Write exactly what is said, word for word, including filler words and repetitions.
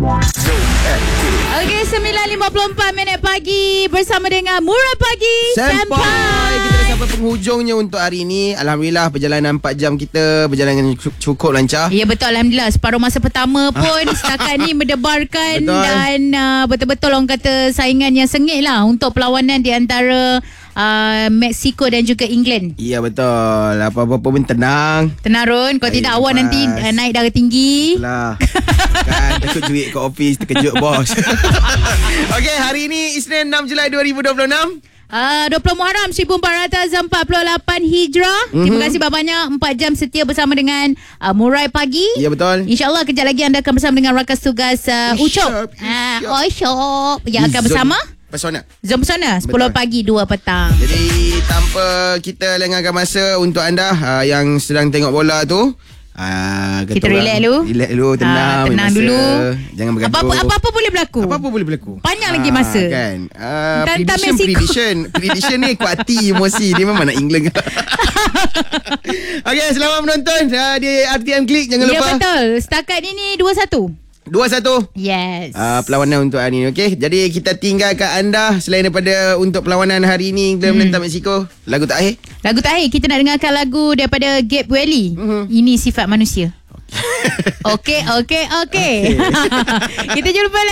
Okey, sembilan lima puluh empat minit pagi bersama dengan Murai Pagi Sampai kita dah sampai penghujungnya untuk hari ini. Alhamdulillah perjalanan empat jam kita berjalan dengan cukup lancar. Ya betul, Alhamdulillah. Separuh masa pertama pun setakat ni mendebarkan. Betul. Dan uh, betul-betul orang kata saingan yang sengit lah untuk perlawanan di antara uh, Mexico dan juga England. Ya betul. Apa-apa pun tenang. Tenang Run. Kalau tidak awak nanti uh, naik darah tinggi. Itulah. Kan takut duit kat office, terkejut bos. Okey, hari ini Isnin enam Julai dua ribu dua puluh enam. Uh, dua puluh Muharram seribu empat ratus empat puluh lapan Hijrah. Mm-hmm. Terima kasih banyak-banyak empat jam setia bersama dengan uh, Murai Pagi. Ya betul. InsyaAllah kejap lagi anda akan bersama dengan rakas tugas uh, Ucop. Uh, Ucop yang akan bersama Pesona. Zon Pesona sepuluh pagi dua petang. Jadi tanpa kita lengahkan masa untuk anda uh, yang sedang tengok bola tu, uh, kita relax dulu. Relax dulu, tenang. Uh, tenang masa. dulu. Jangan bergaduh. Apa-apa, apa-apa boleh berlaku. Apa-apa boleh berlaku. Panjang uh, lagi masa. Kan. Uh, Tentang prediction, Mexico. prediction. Prediction ni kuat hati emosi. Dia memang nak England. Okey, selamat menonton uh, di R T M Click. Jangan ya, lupa. Ya betul. Setakat ini dua satu. dua satu. Yes. Uh, perlawanan untuk hari ini. Okey. Jadi kita tinggalkan anda selain daripada untuk perlawanan hari ini England hmm. menentang Mexico. Lagu terakhir. Lagu terakhir kita nak dengarkan lagu daripada Gabe Welly. Mm-hmm. Ini Sifat Manusia. Okey, okey, okey. Kita jumpa